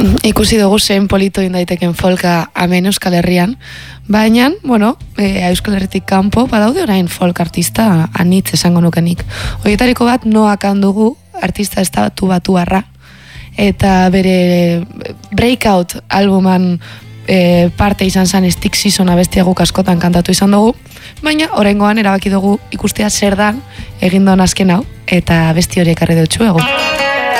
ikusi dugu zen polito indaiteken folka hemen Euskal Herrian, baina, bueno, Euskal Herritik kanpo, badaude orain folk artista anitz esango nukenik. Horietariko bat Noakan dugu, artista batuarra, eta bere Breakout albuman parte izan zen Stick Season abestia guk askotan kantatu izan dugu, baina oraingoan erabaki dugu ikustea zer dan egin duen azken hau, eta abesti horiek ekarri dutxu ego.